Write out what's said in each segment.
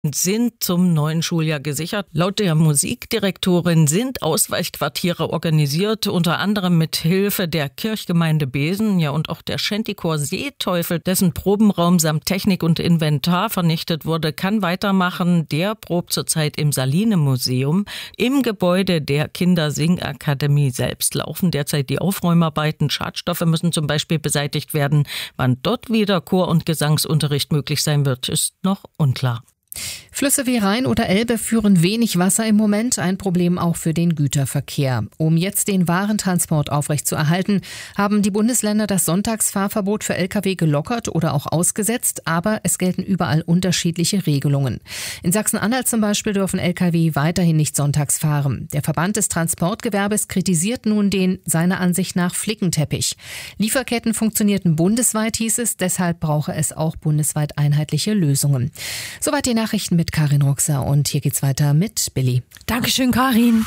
sind zum neuen Schuljahr gesichert. Laut der Musikdirektorin sind Ausweichquartiere organisiert, unter anderem mit Hilfe der Kirchgemeinde Besen, ja und auch der Shantychor Seeteufel, dessen Probenraum samt Technik und Inventar vernichtet wurde, kann weitermachen. Der probt zurzeit im Saline-Museum. Im Gebäude der Kindersingakademie selbst laufen derzeit die Aufräumarbeiten. Schadstoffe müssen zum Beispiel beseitigt werden. Wann dort wieder Chor- und Gesangsunterricht möglich sein wird, ist noch unklar. Flüsse wie Rhein oder Elbe führen wenig Wasser im Moment, ein Problem auch für den Güterverkehr. Um jetzt den Warentransport aufrechtzuerhalten, haben die Bundesländer das Sonntagsfahrverbot für Lkw gelockert oder auch ausgesetzt, aber es gelten überall unterschiedliche Regelungen. In Sachsen-Anhalt zum Beispiel dürfen Lkw weiterhin nicht sonntags fahren. Der Verband des Transportgewerbes kritisiert nun den, seiner Ansicht nach, Flickenteppich. Lieferketten funktionierten bundesweit, hieß es, deshalb brauche es auch bundesweit einheitliche Lösungen. Soweit die Nachrichten mit Karin Roxer und hier geht's weiter mit Billy. Dankeschön, Karin.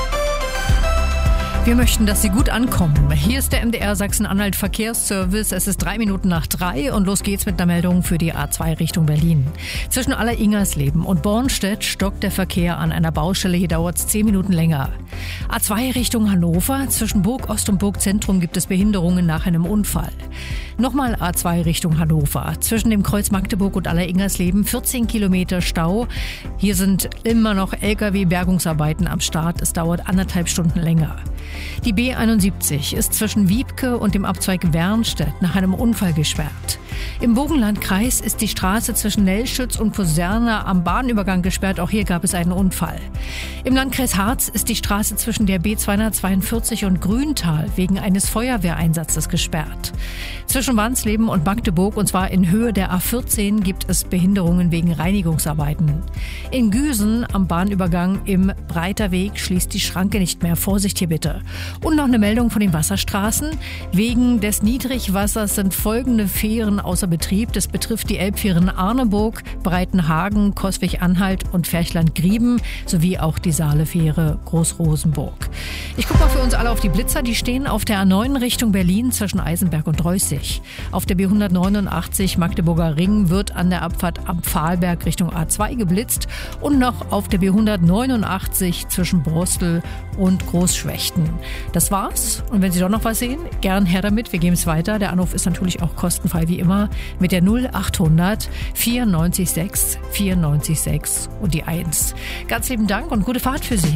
Wir möchten, dass Sie gut ankommen. Hier ist der MDR Sachsen-Anhalt Verkehrsservice. Es ist 3 Minuten nach 3 und los geht's mit einer Meldung für die A2 Richtung Berlin. Zwischen Aller-Ingersleben und Bornstedt stockt der Verkehr an einer Baustelle. Hier dauert's 10 Minuten länger. A2 Richtung Hannover. Zwischen Burg Ost und Burg Zentrum gibt es Behinderungen nach einem Unfall. Nochmal A2 Richtung Hannover. Zwischen dem Kreuz Magdeburg und Aller-Ingersleben 14 Kilometer Stau. Hier sind immer noch Lkw-Bergungsarbeiten am Start. Es dauert 1,5 Stunden länger. Die B71 ist zwischen Wiebke und dem Abzweig Wernstedt nach einem Unfall gesperrt. Im Burgenlandkreis ist die Straße zwischen Nellschütz und Poserna am Bahnübergang gesperrt. Auch hier gab es einen Unfall. Im Landkreis Harz ist die Straße zwischen der B242 und Grüntal wegen eines Feuerwehreinsatzes gesperrt. Zwischen Wansleben und Magdeburg, und zwar in Höhe der A14, gibt es Behinderungen wegen Reinigungsarbeiten. In Güsen am Bahnübergang im Breiterweg schließt die Schranke nicht mehr. Vorsicht hier bitte. Und noch eine Meldung von den Wasserstraßen. Wegen des Niedrigwassers sind folgende Fähren außer Betrieb. Das betrifft die Elbfähren Arneburg, Breitenhagen, Coswig-Anhalt und Ferchland-Grieben sowie auch die Saalefähre Großrosenburg. Ich gucke mal für uns alle auf die Blitzer. Die stehen auf der A9 Richtung Berlin zwischen Eisenberg und Reußig. Auf der B189 Magdeburger Ring wird an der Abfahrt am Pfahlberg Richtung A2 geblitzt und noch auf der B189 zwischen Borstel und Großschwechten. Das war's. Und wenn Sie doch noch was sehen, gern her damit. Wir geben es weiter. Der Anruf ist natürlich auch kostenfrei wie immer mit der 0800 94 6 94 6 und die 1. Ganz lieben Dank und gute Fahrt für Sie.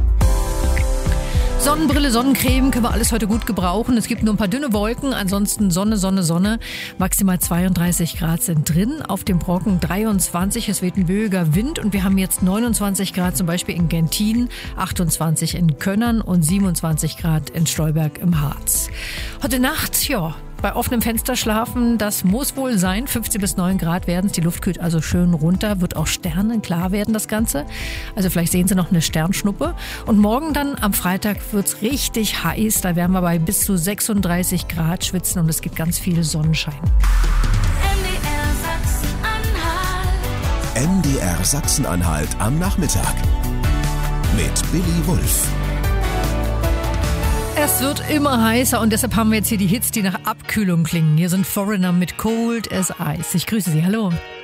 Sonnenbrille, Sonnencreme können wir alles heute gut gebrauchen. Es gibt nur ein paar dünne Wolken, ansonsten Sonne, Sonne, Sonne. Maximal 32 Grad sind drin, auf dem Brocken 23. Es weht ein böiger Wind und wir haben jetzt 29 Grad zum Beispiel in Gentin, 28 in Könnern und 27 Grad in Stolberg im Harz. Heute Nacht, bei offenem Fenster schlafen, das muss wohl sein. 15 bis 9 Grad werden es. Die Luft kühlt also schön runter. Wird auch sternenklar werden das Ganze. Also vielleicht sehen Sie noch eine Sternschnuppe. Und morgen dann am Freitag wird es richtig heiß. Da werden wir bei bis zu 36 Grad schwitzen und es gibt ganz viel Sonnenschein. MDR Sachsen-Anhalt am Nachmittag. Mit Billy Wulff. Es wird immer heißer und deshalb haben wir jetzt hier die Hits, die nach Abkühlung klingen. Hier sind Foreigner mit Cold as Ice. Ich grüße Sie, hallo.